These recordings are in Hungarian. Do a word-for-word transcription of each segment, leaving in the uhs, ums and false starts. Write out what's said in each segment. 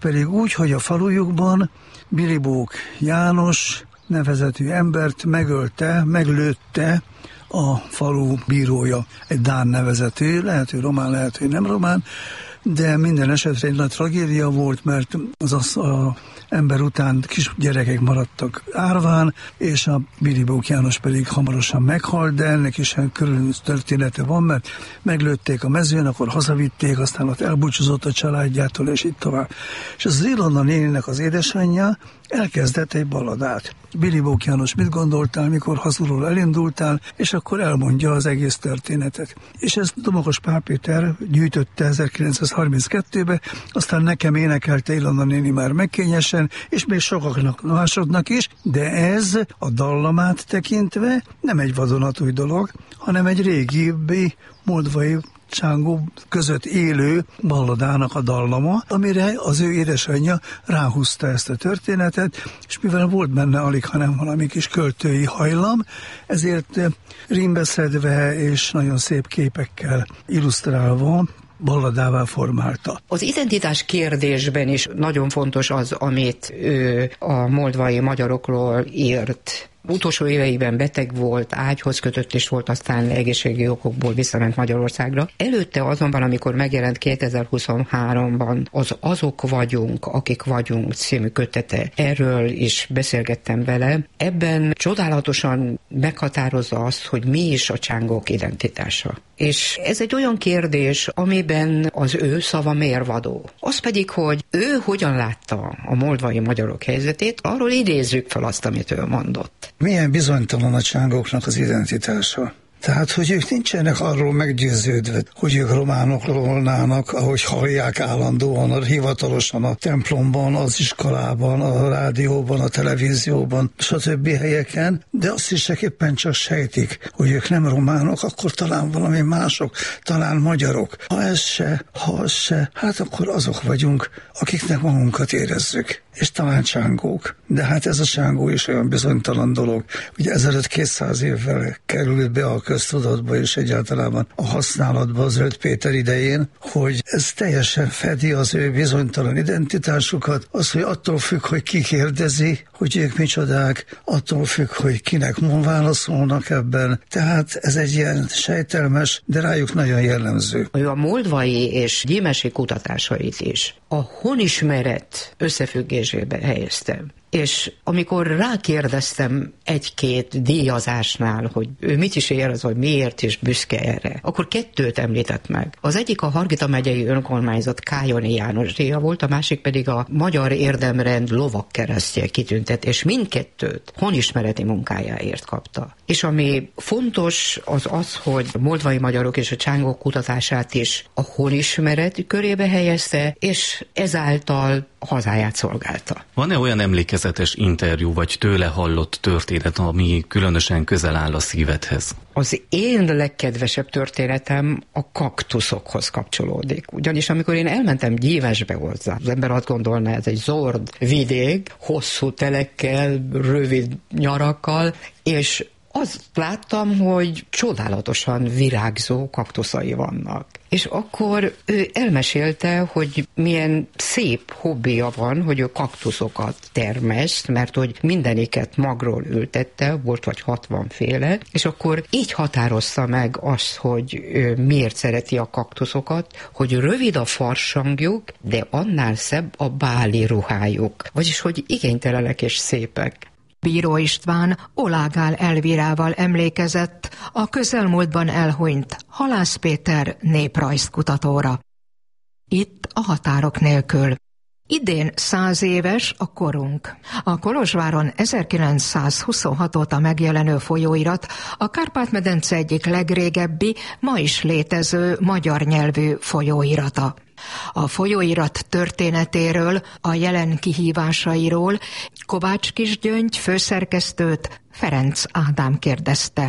pedig úgy, hogy a falujukban Bilibók János nevezetű embert megölte, meglőtte a falu bírója, egy dán nevezetű, lehet, hogy román, lehet, hogy nem román, de minden esetre egy nagy tragédia volt, mert az az a ember után kis gyerekek maradtak árván, és a Bilibók János pedig hamarosan meghalt, de ennek is külön története van, mert meglőtték a mezőn, akkor hazavitték, aztán ott elbúcsúzott a családjától, és így tovább. És az Ilona néninek az édesanyja elkezdett egy balladát. Bilibók János, mit gondoltál, mikor hazulról elindultál, és akkor elmondja az egész történetet. És ezt Domokos Pál Péter gyűjtötte ezerkilencszázharminckettőben, aztán nekem énekelte Ilona néni már megkényesen, és még sokaknak másoknak is, de ez a dallamát tekintve nem egy vadonatúj dolog, hanem egy régebbi moldvai csángó között élő balladának a dallama, amire az ő édesanyja ráhúzta ezt a történetet, és mivel volt benne alig, hanem valami kis költői hajlam, ezért rímbeszedve és nagyon szép képekkel illusztrálva balladává formálta. Az identitás kérdésben is nagyon fontos az, amit ő a moldvai magyarokról írt. Utolsó éveiben beteg volt, ágyhoz kötött is volt, aztán egészségi okokból visszament Magyarországra. Előtte azonban, amikor megjelent kétezer-huszonháromban az Azok vagyunk, akik vagyunk című kötete, erről is beszélgettem vele. Ebben csodálatosan meghatározza azt, hogy mi is a csángók identitása. És ez egy olyan kérdés, amiben az ő szava mérvadó. Az pedig, hogy ő hogyan látta a moldvai magyarok helyzetét, arról idézzük fel azt, amit ő mondott. Milyen bizonytalan a csángóknak az identitása. Tehát, hogy ők nincsenek arról meggyőződve, hogy ők románok volnának, ahogy hallják állandóan, a hivatalosan a templomban, az iskolában, a rádióban, a televízióban, stb. Helyeken, de azt is éppen csak sejtik, hogy ők nem románok, akkor talán valami mások, talán magyarok. Ha ez se, ha az se, hát akkor azok vagyunk, akiknek magunkat érezzük. És talán csángók. De hát ez a csángó is olyan bizonytalan dolog. Ugye ezelőtt kétszáz évvel került be a köztudatba és egyáltalán a használatba az Zöld Péter idején, hogy ez teljesen fedi az ő bizonytalan identitásukat, az, hogy attól függ, hogy ki kérdezi, hogy ők micsodák, attól függ, hogy kinek válaszolnak ebben. Tehát ez egy ilyen sejtelmes, de rájuk nagyon jellemző. A moldvai és gyímesi kutatásait is a honismeret összefüggésébe helyeztem. És amikor rákérdeztem egy-két díjazásnál, hogy ő mit is érez, vagy miért is büszke erre, akkor kettőt említett meg. Az egyik a Hargita megyei önkormányzat Kályoni János díja volt, a másik pedig a Magyar Érdemrend lovagkeresztje kitüntetés. Mindkettőt honismereti munkájáért kapta. És ami fontos, az az, hogy a moldvai magyarok és a csángók kutatását is a honismeret körébe helyezte, és ezáltal hazáját szolgálta. Van-e olyan emlékezetes interjú, vagy tőle hallott történet, ami különösen közel áll a szívedhez? Az én legkedvesebb történetem a kaktuszokhoz kapcsolódik. Ugyanis amikor én elmentem Gyímesbe hozzá, az ember azt gondolná, ez egy zord vidék, hosszú telekkel, rövid nyarakkal, és azt láttam, hogy csodálatosan virágzó kaktuszai vannak. És akkor ő elmesélte, hogy milyen szép hobbija van, hogy ő kaktuszokat termeszt, mert hogy mindeniket magról ültette, volt vagy hatvanféle, és akkor így határozta meg azt, hogy ő miért szereti a kaktuszokat, hogy rövid a farsangjuk, de annál szebb a báli ruhájuk. Vagyis, hogy igénytelenek és szépek. Bíró István Olágál Elvírával emlékezett a közelmúltban elhunyt Halász Péter néprajzkutatóra. Itt a határok nélkül. Idén száz éves a korunk. A Kolozsváron ezerkilencszázhuszonhat óta megjelenő folyóirat a Kárpát-medence egyik legrégebbi, ma is létező magyar nyelvű folyóirata. A folyóirat történetéről, a jelen kihívásairól Kovács Kisgyöngy főszerkesztőt Ferenc Ádám kérdezte.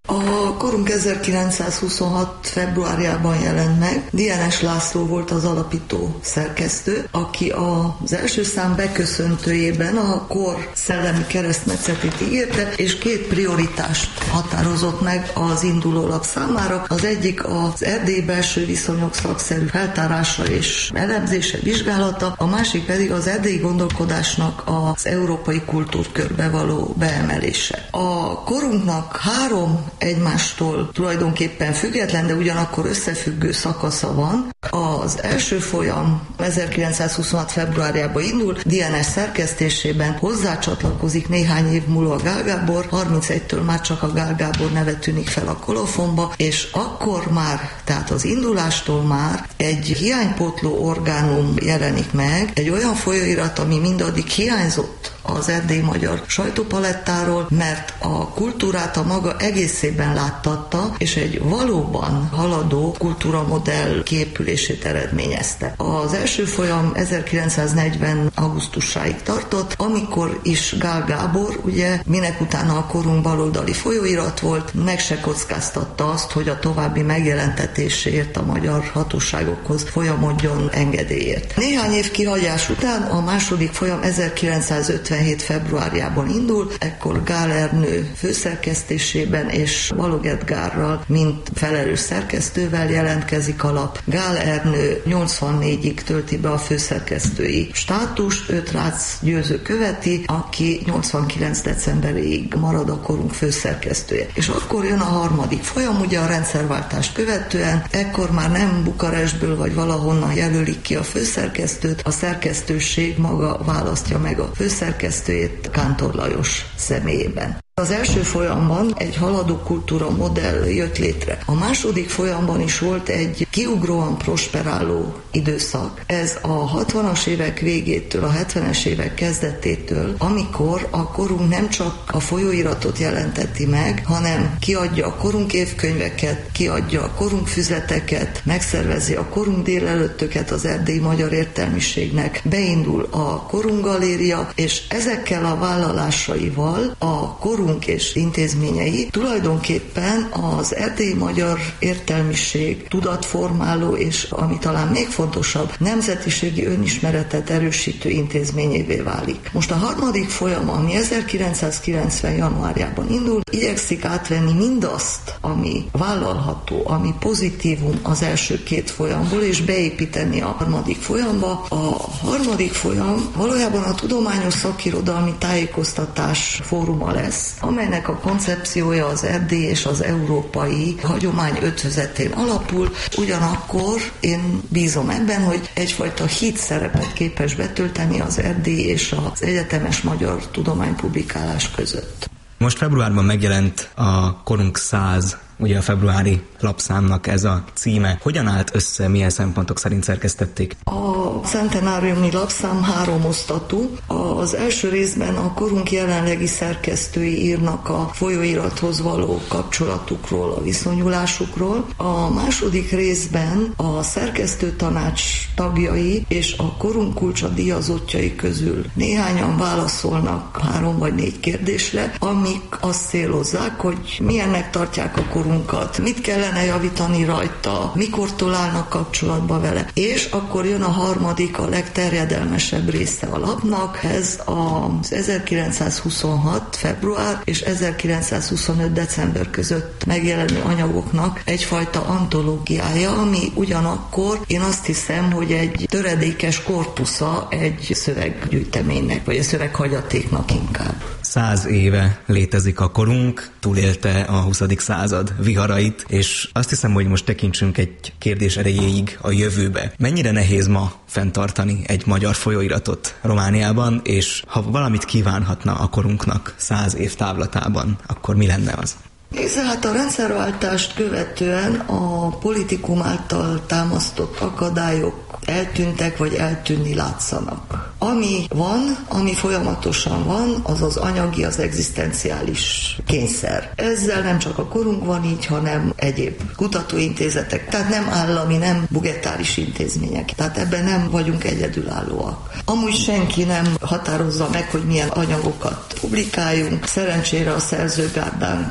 A korunk ezerkilencszázhuszonhat februárjában jelent meg. Dienes László volt az alapító szerkesztő, aki az első szám beköszöntőjében a kor szellemi keresztmetszetét ígérte, és két prioritást határozott meg az indulólap számára. Az egyik az erdélyi belső viszonyok szakszerű feltárása és elemzése, vizsgálata, a másik pedig az erdélyi gondolkodásnak az európai kultúrkörbe való beemelése. A korunknak három egymástól tulajdonképpen független, de ugyanakkor összefüggő szakasza van. Az első folyam ezerkilencszázhuszonhat februárjában indul, Dienes szerkesztésében hozzácsatlakozik néhány év múlva Gál Gábor, harmincegytől már csak a Gál Gábor neve tűnik fel a kolofonba, és akkor már, tehát az indulástól már egy hiánypótló orgánum jelenik meg, egy olyan folyóirat, ami mindaddig hiányzott az erdélyi magyar sajtópalettáról, mert a kultúrát a maga egészében láttatta, és egy valóban haladó kultúramodell kiépülését eredményezte. Az első folyam ezerkilencszáznegyven augusztusáig tartott, amikor is Gál Gábor, ugye, minek utána a korunk baloldali folyóirat volt, meg se kockáztatta azt, hogy a további megjelentetéséért a magyar hatóságokhoz folyamodjon engedélyért. Néhány év kihagyás után a második folyam ezerkilencszázötvenhét februárjában indul, ekkor Gál Ernő főszerkesztésében és Balogh Edgárral, mint felelős szerkesztővel jelentkezik a lap. Gál Ernő nyolcvannégyig tölti be a főszerkesztői státust, őt Rácz Győző követi, aki nyolcvankilenc decemberéig marad a korunk főszerkesztője. És akkor jön a harmadik folyam, ugye a rendszerváltást követően, ekkor már nem Bukarestből vagy valahonnan jelölik ki a főszerkesztőt, a szerkesztőség maga választja meg a főszerkesztőjét Kántor Lajos személyében. Az első folyamban egy haladó kultúra modell jött létre. A második folyamban is volt egy kiugróan prosperáló időszak. Ez a hatvanas évek végétől, a hetvenes évek kezdetétől, amikor a korunk nem csak a folyóiratot jelenteti meg, hanem kiadja a korunk évkönyveket, kiadja a korunk füzeteket, megszervezi a korunk délelőttöket az erdélyi magyar értelmiségnek, beindul a korunk galéria, és ezekkel a vállalásaival a korunk és intézményei tulajdonképpen az erdélyi magyar értelmiség tudatformáló és, ami talán még fontosabb, nemzetiségi önismeretet erősítő intézményévé válik. Most a harmadik folyam, ami ezerkilencszázkilencven januárjában indul, igyekszik átvenni mindazt, ami vállalható, ami pozitívum az első két folyamból, és beépíteni a harmadik folyamba. A harmadik folyam valójában a tudományos szakirodalmi tájékoztatás fóruma lesz, amelynek a koncepciója az erdélyi és az európai hagyomány ötvözetén alapul, ugyanakkor én bízom ebben, hogy egyfajta híd szerepet képes betölteni az erdélyi és az egyetemes magyar tudománypublikálás között. Most februárban megjelent a Korunk száz, ugye a februári lapszámnak ez a címe. Hogyan állt össze, milyen szempontok szerint szerkesztették? A centenáriumi lapszám három osztatú. Az első részben a korunk jelenlegi szerkesztői írnak a folyóirathoz való kapcsolatukról, a viszonyulásukról. A második részben a szerkesztőtanács tagjai és a korunk kulcsa díjazottjai közül néhányan válaszolnak három vagy négy kérdésre, amik azt célozzák, hogy milyennek tartják a korunkat, mit kellene javítani rajta, mikortól állnak kapcsolatba vele. És akkor jön a harmadik, a legterjedelmesebb része a lapnak, ez az ezerkilencszázhuszonhat február és ezerkilencszázhuszonöt december között megjelenő anyagoknak egyfajta antológiája, ami ugyanakkor én azt hiszem, hogy egy töredékes korpusza egy szöveggyűjteménynek, vagy a szöveghagyatéknak inkább. Száz éve létezik a korunk, túlélte a huszadik század viharait, és azt hiszem, hogy most tekintsünk egy kérdés erejéig a jövőbe. Mennyire nehéz ma fenntartani egy magyar folyóiratot Romániában, és ha valamit kívánhatna a korunknak száz év távlatában, akkor mi lenne az? Nézze, hát a rendszerváltást követően a politikum által támasztott akadályok eltűntek, vagy eltűnni látszanak. Ami van, ami folyamatosan van, az az anyagi, az egzisztenciális kényszer. Ezzel nem csak a korunk van így, hanem egyéb kutatóintézetek, tehát nem állami, nem bugetáris intézmények. Tehát ebben nem vagyunk egyedülállóak. Amúgy senki nem határozza meg, hogy milyen anyagokat publikáljunk. Szerencsére a szerzőgárdánk az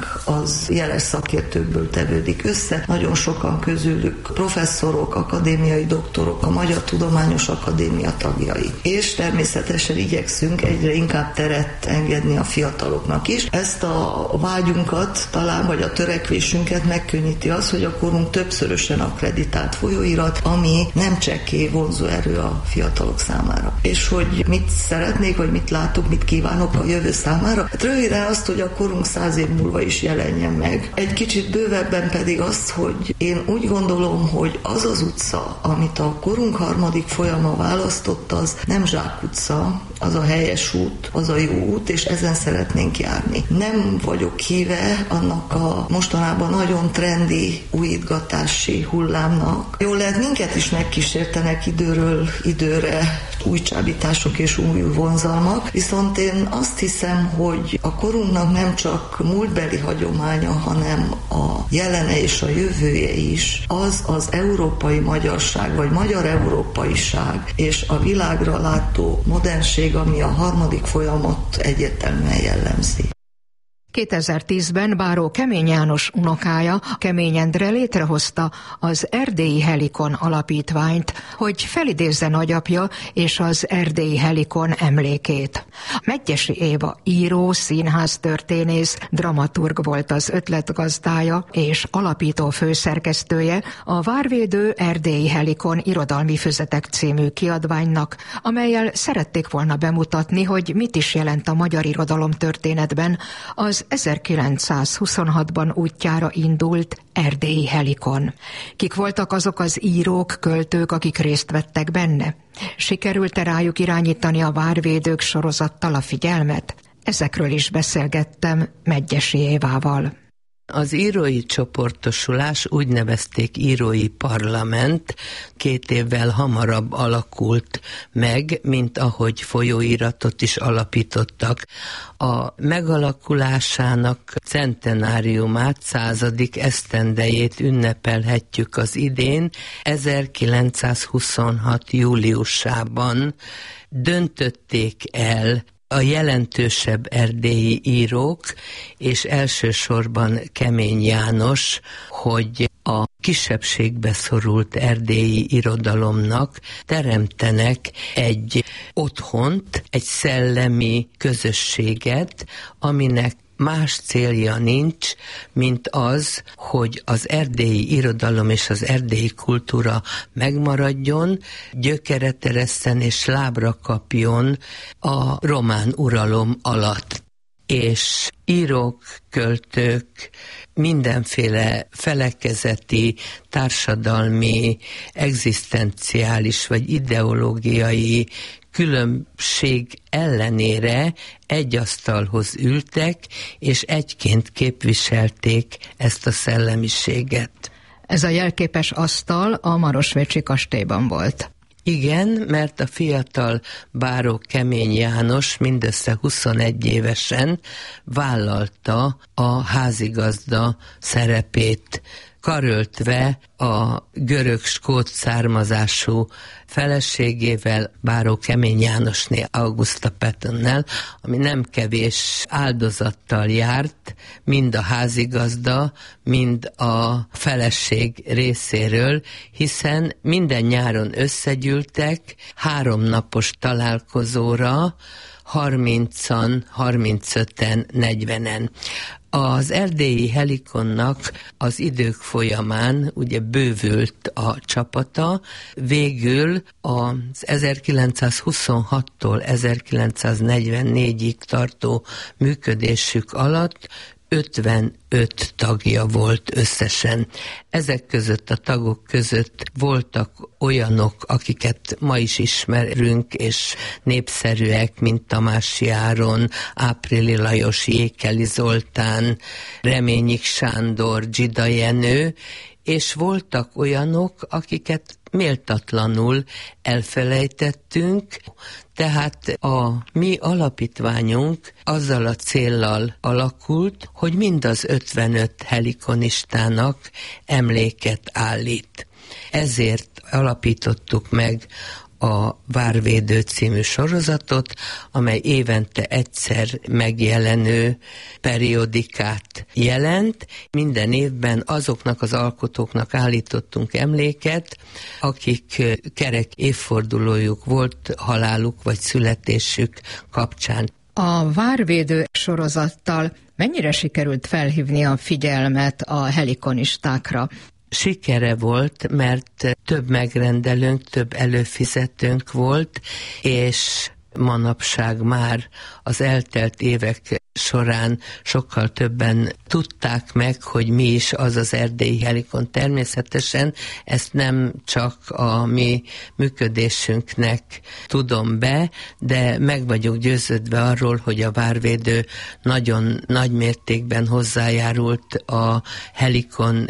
az jeles szakértőkből tevődik össze. Nagyon sokan közülük professzorok, akadémiai doktorok, a Magyar Tudományos Akadémia tagjai. És természetesen igyekszünk egyre inkább teret engedni a fiataloknak is. Ezt a vágyunkat talán, vagy a törekvésünket megkönnyíti az, hogy a korunk többszörösen akkreditált folyóirat, ami nem csekély vonzó erő a fiatalok számára. És hogy mit szeretnék, vagy mit látok, mit kívánok a jövő számára? Hát röviden azt, hogy a korunk száz év múlva is jelenjen meg. Egy kicsit bővebben pedig azt, hogy én úgy gondolom, hogy az az utca, amit a korunk harmadik folyama választott, az nem zsákutca, az a helyes út, az a jó út, és ezen szeretnénk járni. Nem vagyok híve annak a mostanában nagyon trendi újítgatási hullámnak. Jól lehet, minket is megkísértenek időről időre új csábítások és új vonzalmak, viszont én azt hiszem, hogy a korunknak nem csak múltbeli hagyománya, hanem a jelene és a jövője is, az az európai magyarság, vagy magyar európaiság, és a világra látó modernség, ami a harmadik folyamot egyértelműen jellemzi. kétezer-tízben báró Kemény János unokája, Kemény Endre létrehozta az Erdélyi Helikon alapítványt, hogy felidézze nagyapja és az Erdélyi Helikon emlékét. Medgyessy Éva író, színháztörténész, dramaturg volt az ötletgazdája és alapító főszerkesztője a Várvédő Erdélyi Helikon irodalmi füzetek című kiadványnak, amellyel szerették volna bemutatni, hogy mit is jelent a magyar irodalom történetben az ezerkilencszázhuszonhatban útjára indult Erdélyi Helikon. Kik voltak azok az írók, költők, akik részt vettek benne? Sikerült-e rájuk irányítani a Várvédők sorozattal a figyelmet? Ezekről is beszélgettem Medgyessy Évával. Az írói csoportosulás, úgy nevezték írói parlament, két évvel hamarabb alakult meg, mint ahogy folyóiratot is alapítottak. A megalakulásának centenáriumát, századik esztendejét ünnepelhetjük az idén, ezerkilencszázhuszonhat júliusában döntötték el a jelentősebb erdélyi írók, és elsősorban Kemény János, hogy a kisebbségbe szorult erdélyi irodalomnak teremtenek egy otthont, egy szellemi közösséget, aminek más célja nincs, mint az, hogy az erdélyi irodalom és az erdélyi kultúra megmaradjon, gyökeret eresszen és lábra kapjon a román uralom alatt. És írók, költők, mindenféle felekezeti, társadalmi, egzisztenciális vagy ideológiai különbség ellenére egy asztalhoz ültek, és egyként képviselték ezt a szellemiséget. Ez a jelképes asztal a Marosvécsi kastélyban volt. Igen, mert a fiatal báró Kemény János mindössze huszonegy évesen vállalta a házigazda szerepét, karöltve a görög-skót származású feleségével, báró Kemény Jánosné, Augusta Pattonnel, ami nem kevés áldozattal járt, mind a házigazda, mind a feleség részéről, hiszen minden nyáron összegyűltek háromnapos találkozóra, harmincan, harmincöten, negyvenen. Az Erdélyi Helikonnak az idők folyamán ugye bővült a csapata, végül az ezerkilencszázhuszonhattól ezerkilencszáznegyvennégyig tartó működésük alatt ötvenöt tagja volt összesen. Ezek között a tagok között voltak olyanok, akiket ma is ismerünk, és népszerűek, mint Tamássy Áron, Áprili Lajos, Jékeli Zoltán, Reményik Sándor, Dzsida Jenő, és voltak olyanok, akiket méltatlanul elfelejtettünk, tehát a mi alapítványunk azzal a céllal alakult, hogy mind az ötvenöt helikonistának emléket állít. Ezért alapítottuk meg a Várvédő című sorozatot, amely évente egyszer megjelenő periodikát jelent. Minden évben azoknak az alkotóknak állítottunk emléket, akik kerek évfordulójuk volt haláluk vagy születésük kapcsán. A Várvédő sorozattal mennyire sikerült felhívni a figyelmet a helikonistákra? Sikere volt, mert több megrendelőnk, több előfizetőnk volt, és manapság már az eltelt évek során sokkal többen tudták meg, hogy mi is az az erdélyi helikon. Természetesen ezt nem csak a mi működésünknek tudom be, de meg vagyok győződve arról, hogy a Várvédő nagyon nagy mértékben hozzájárult a helikon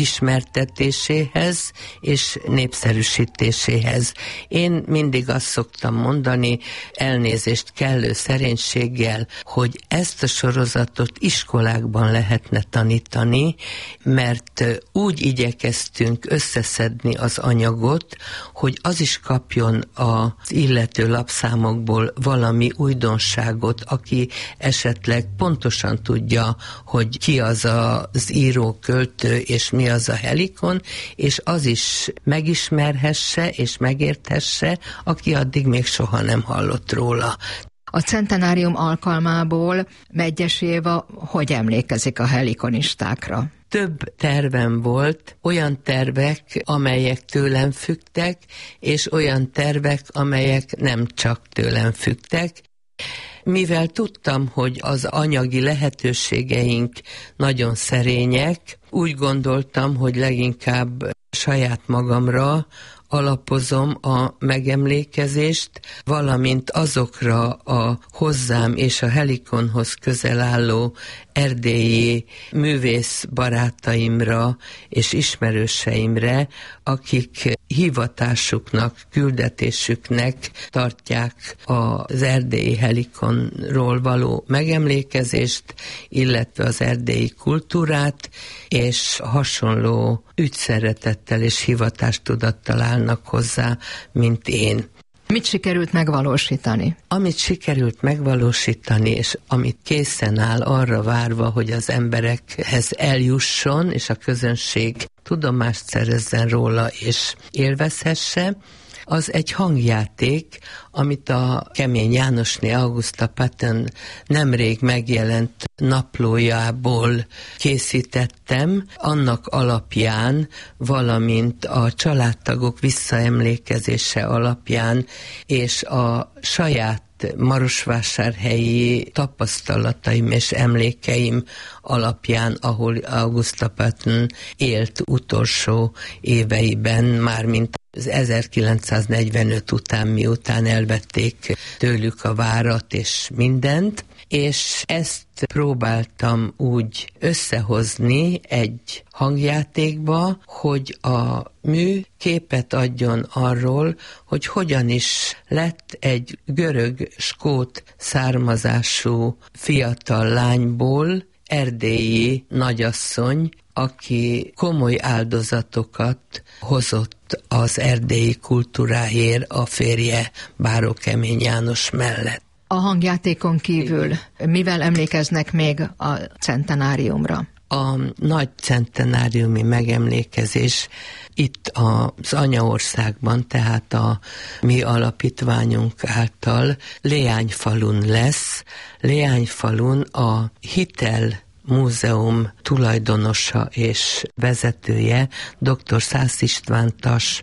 megismertetéséhez és népszerűsítéséhez. Én mindig azt szoktam mondani, elnézést kellő szerénységgel, hogy ezt a sorozatot iskolákban lehetne tanítani, mert úgy igyekeztünk összeszedni az anyagot, hogy az is kapjon az illető lapszámokból valami újdonságot, aki esetleg pontosan tudja, hogy ki az az író, költő, és mi az a helikon, és az is megismerhesse és megérthesse, aki addig még soha nem hallott róla. A centenárium alkalmából Medgyes Éva hogy emlékezik a helikonistákra? Több tervem volt, olyan tervek, amelyek tőlem függtek, és olyan tervek, amelyek nem csak tőlem függtek. Mivel tudtam, hogy az anyagi lehetőségeink nagyon szerények, úgy gondoltam, hogy leginkább saját magamra alapozom a megemlékezést, valamint azokra a hozzám és a helikonhoz közel álló erdélyi művész barátaimra és ismerőseimre, akik hivatásuknak, küldetésüknek tartják az erdélyi helikonról való megemlékezést, illetve az erdélyi kultúrát, és hasonló ügyszeretettel és hivatástudattal állnak hozzá, mint én. Mit sikerült megvalósítani? Amit sikerült megvalósítani, és amit készen áll arra várva, hogy az emberekhez eljusson, és a közönség tudomást szerezzen róla, és élvezhesse, az egy hangjáték, amit a Kemény Jánosné Auguszta Patton nemrég megjelent naplójából készítettem, annak alapján, valamint a családtagok visszaemlékezése alapján, és a saját marosvásárhelyi tapasztalataim és emlékeim alapján, ahol Auguszta Patton élt utolsó éveiben, mármint az ezerkilencszáznegyvenöt után, miután elvették tőlük a várat és mindent, és ezt próbáltam úgy összehozni egy hangjátékba, hogy a mű képet adjon arról, hogy hogyan is lett egy görög-skót származású fiatal lányból erdélyi nagyasszony, aki komoly áldozatokat hozott az erdélyi kultúráért a férje Báró Kemény János mellett. A hangjátékon kívül mivel emlékeznek még a centenáriumra? A nagy centenáriumi megemlékezés itt az anyaországban, tehát a mi alapítványunk által Leányfalun lesz. Leányfalun a Hitel Múzeum tulajdonosa és vezetője, dr. Szász István Tass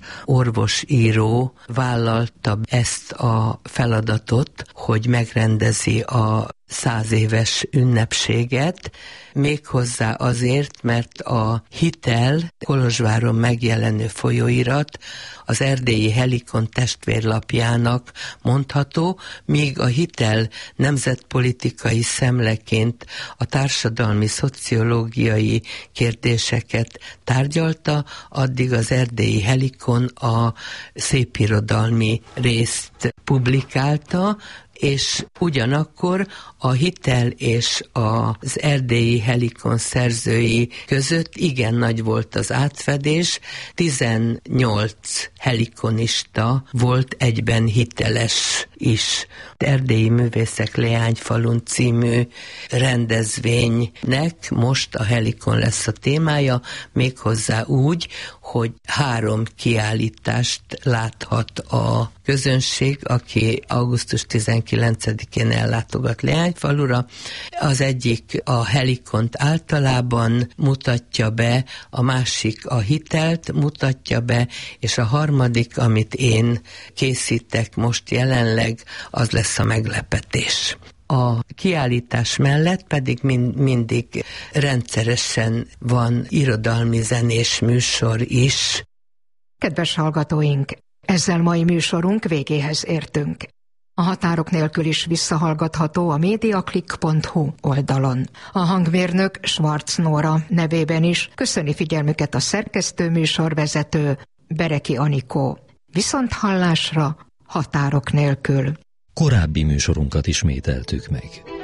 orvosíró vállalta ezt a feladatot, hogy megrendezi a száz éves ünnepséget, méghozzá azért, mert a Hitel Kolozsváron megjelenő folyóirat az erdélyi Helikon testvérlapjának mondható, míg a Hitel nemzetpolitikai szemleként a társadalmi, szociológiai kérdéseket tárgyalta, addig az erdélyi Helikon a szépirodalmi részt publikálta, és ugyanakkor a hitel és az erdélyi Helikon szerzői között igen nagy volt az átfedés, tizennyolc helikonista volt egyben hiteles is. Erdélyi Művészek Leányfalun című rendezvénynek most a Helikon lesz a témája, méghozzá úgy, hogy három kiállítást láthat a közönség, aki augusztus tizenkilencedikén ellátogat Leányfalura. Az egyik a Helikont általában mutatja be, a másik a hitelt mutatja be, és a harmadik, amit én készítek most jelenleg, az lesz a meglepetés. A kiállítás mellett pedig mind, mindig rendszeresen van irodalmi zenés műsor is. Kedves hallgatóink, ezzel mai műsorunk végéhez értünk. A határok nélkül is visszahallgatható a mediaclick pont hu oldalon. A hangmérnök Schwarz Nóra nevében is köszöni figyelmüket a szerkesztő műsorvezető Bereki Anikó. Viszont hallásra határok nélkül. Korábbi műsorunkat ismételtük meg.